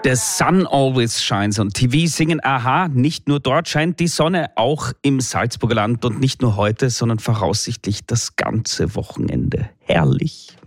The sun always shines und TV singen Aha, nicht nur dort scheint die Sonne, auch im Salzburger Land und nicht nur heute, sondern voraussichtlich das ganze Wochenende. Herrlich.